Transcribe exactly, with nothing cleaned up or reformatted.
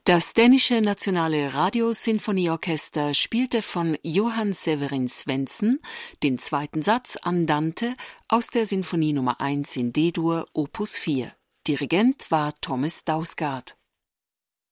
Das dänische Nationale Radiosinfonieorchester spielte von Johann Severin Svendsen den zweiten Satz Andante aus der Sinfonie Nummer eins in D-Dur, Opus vier. Dirigent war Thomas Dausgaard.